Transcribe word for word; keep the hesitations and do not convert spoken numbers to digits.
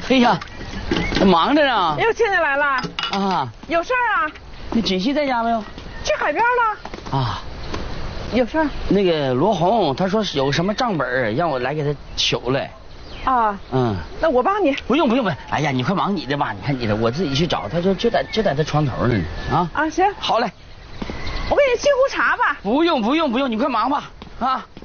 哎呀，忙着呢。 又进来了。 啊。 有事儿啊？ 那锦溪在家没有？ 去海边了。 啊。 有事儿？ 那个罗红，他说有什么账本，让我来给他取来。 啊。 嗯。 那我帮你。 不用不用不用，哎呀，你快忙你的吧，你看你的，我自己去找。他说就在就在他床头呢。啊。 啊，行。 好嘞。 我给你沏壶茶吧。 不用不用不用，你快忙吧。啊。